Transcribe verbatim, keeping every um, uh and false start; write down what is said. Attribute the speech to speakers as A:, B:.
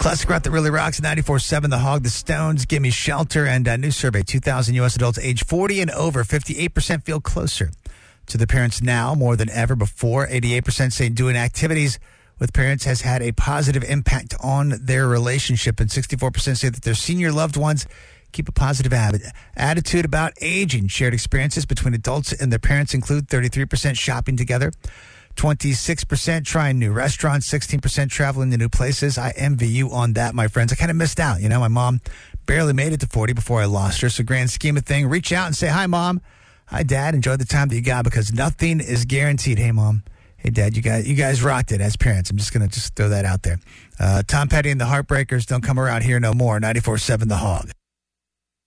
A: Classic rock that really rocks. ninety-four seven The Hog, The Stones, Give Me Shelter, and a new survey, two thousand U S adults age forty and over, fifty-eight percent feel closer to the parents now more than ever before. eighty-eight percent say doing activities with parents has had a positive impact on their relationship, and sixty-four percent say that their senior loved ones keep a positive ab- attitude about aging. Shared experiences between adults and their parents include thirty-three percent shopping together, twenty-six percent trying new restaurants, sixteen percent traveling to new places. I envy you on that, my friends. I kind of missed out. You know, my mom barely made it to forty before I lost her. So grand scheme of thing, reach out and say, hi, Mom. Hi, Dad. Enjoy the time that you got because nothing is guaranteed. Hey, Mom. Hey, Dad, you guys, you guys rocked it as parents. I'm just going to just throw that out there. Uh, Tom Petty and the Heartbreakers don't come around here no more. ninety-four seven The Hog.